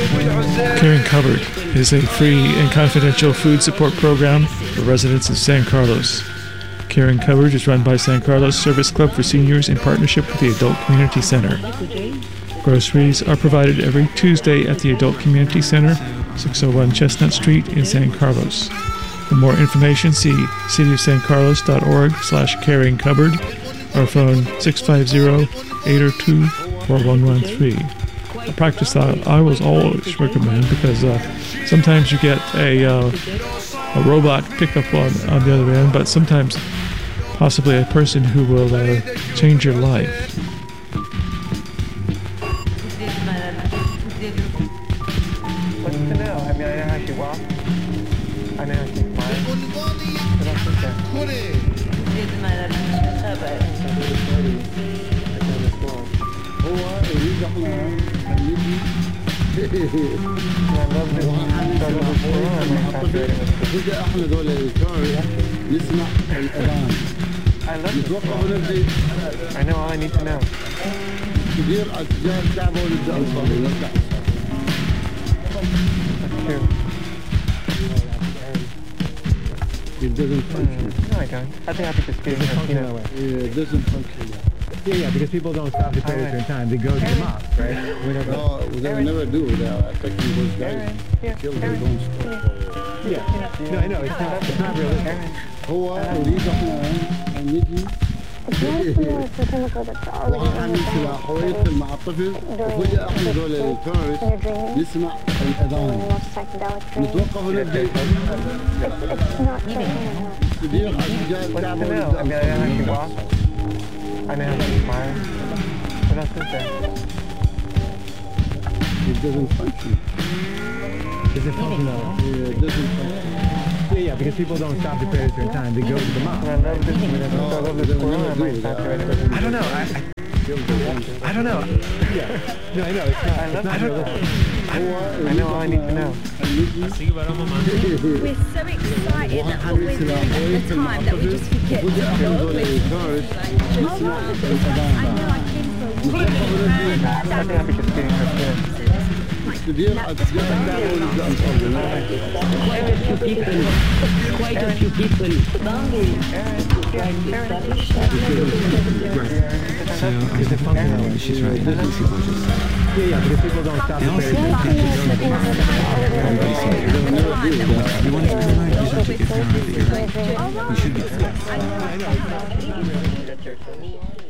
Caring Cupboard is a free and confidential food support program for residents of San Carlos. Caring Cupboard is run by San Carlos Service Club for Seniors in partnership with the Adult Community Center. Groceries are provided every Tuesday at the Adult Community Center, 601 Chestnut Street in San Carlos. For more information, see cityofsancarlos.org/caringcupboard or phone 650-802-4113. A practice that I was always recommend because sometimes you get a robot pickup on the other end, but sometimes possibly a person who will change your life. What's to know? I mean, I know how she walks. I know how she smiles. What else is there? I love this. I love this. I know all I need to know. That's true. It doesn't function. No, I don't. I'd be happy just getting her, you know. Yeah, it doesn't function. Yeah, because people don't stop the predator in time. They go to the mosque, right? No, they never do that. I think those guys kill them, don't stop. Yeah. No, I know. It's not realistic. هو أريد أن نجي وأعمل سلاحوية مع الطفل وفجأة إحنا دول التورست نسمع الأذان نتوقف ونبدأ كبير الرجال تعبوا I know how she smiles. What else is there? It doesn't function. Does it function? Yeah, it doesn't function. Yeah, because people don't stop the predator in time. They go to the mosque. I love this. I love this squirrel. I might stop right away. I don't know. I don't know. Yeah. No, I know. It's not. I love realistic. I know all I need to know. We're so excited at what we're doing at the time that we just forget to vlog. I know I came for a week. I'd be happy just getting her food. كبير الرجال تعبوا ونبدأ نصلي. Quite a few people. So she's right. Yeah, because people don't stop the predator. You want to remind yourself to get parent that you're right. You should be. I know.